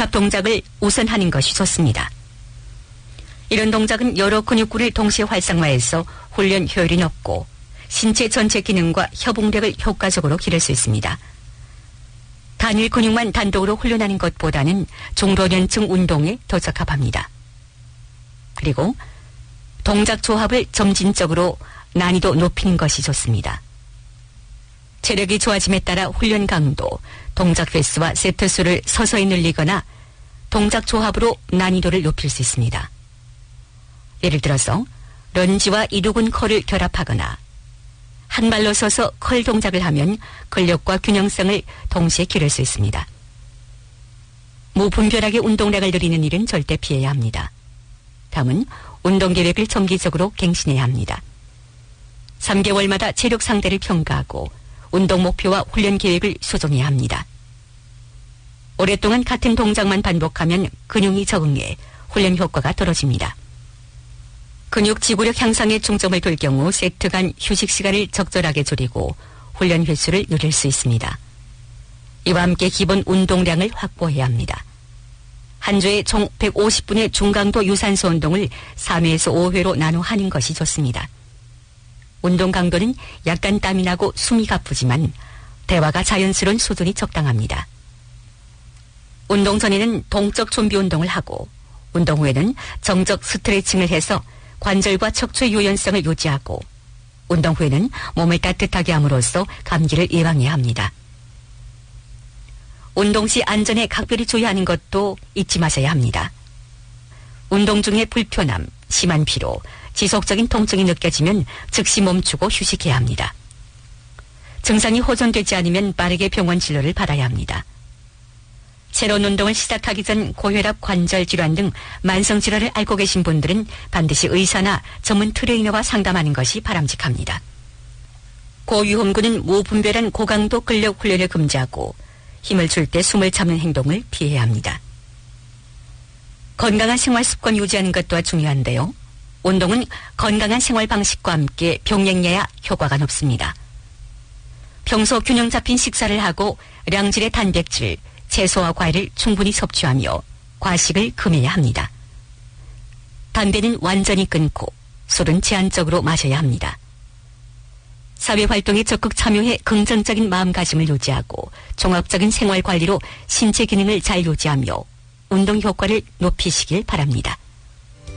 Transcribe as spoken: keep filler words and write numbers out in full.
복잡 동작을 우선 하는 것이 좋습니다. 이런 동작은 여러 근육군을 동시에 활성화해서 훈련 효율이 높고 신체 전체 기능과 협응력을 효과적으로 기를 수 있습니다. 단일 근육만 단독으로 훈련하는 것보다는 중도년층 운동에 더 적합합니다. 그리고 동작 조합을 점진적으로 난이도 높이는 것이 좋습니다. 체력이 좋아짐에 따라 훈련 강도, 동작 횟수와 세트 수를 서서히 늘리거나 동작 조합으로 난이도를 높일 수 있습니다. 예를 들어서 런지와 이루근 컬을 결합하거나 한 발로 서서 컬 동작을 하면 근력과 균형성을 동시에 기를 수 있습니다. 무분별하게 운동량을 늘리는 일은 절대 피해야 합니다. 다음은 운동 계획을 정기적으로 갱신해야 합니다. 삼 개월마다 체력 상태를 평가하고 운동 목표와 훈련 계획을 수정해야 합니다. 오랫동안 같은 동작만 반복하면 근육이 적응해 훈련 효과가 떨어집니다. 근육 지구력 향상에 중점을 둘 경우 세트 간 휴식 시간을 적절하게 줄이고 훈련 횟수를 늘릴 수 있습니다. 이와 함께 기본 운동량을 확보해야 합니다. 한 주에 총 백오십 분의 중강도 유산소 운동을 삼 회에서 오 회로 나눠 하는 것이 좋습니다. 운동 강도는 약간 땀이 나고 숨이 가쁘지만 대화가 자연스러운 수준이 적당합니다. 운동 전에는 동적 준비 운동을 하고 운동 후에는 정적 스트레칭을 해서 관절과 척추의 유연성을 유지하고 운동 후에는 몸을 따뜻하게 함으로써 감기를 예방해야 합니다. 운동 시 안전에 각별히 주의하는 것도 잊지 마셔야 합니다. 운동 중에 불편함, 심한 피로, 지속적인 통증이 느껴지면 즉시 멈추고 휴식해야 합니다. 증상이 호전되지 않으면 빠르게 병원 진료를 받아야 합니다. 새로운 운동을 시작하기 전 고혈압, 관절 질환 등 만성 질환을 앓고 계신 분들은 반드시 의사나 전문 트레이너와 상담하는 것이 바람직합니다. 고위험군은 무분별한 고강도 근력 훈련을 금지하고 힘을 줄 때 숨을 참는 행동을 피해야 합니다. 건강한 생활 습관 유지하는 것 또한 중요한데요. 운동은 건강한 생활 방식과 함께 병행해야 효과가 높습니다. 평소 균형 잡힌 식사를 하고 량질의 단백질, 채소와 과일을 충분히 섭취하며 과식을 금해야 합니다. 담배는 완전히 끊고 술은 제한적으로 마셔야 합니다. 사회활동에 적극 참여해 긍정적인 마음가짐을 유지하고 종합적인 생활관리로 신체 기능을 잘 유지하며 운동 효과를 높이시길 바랍니다.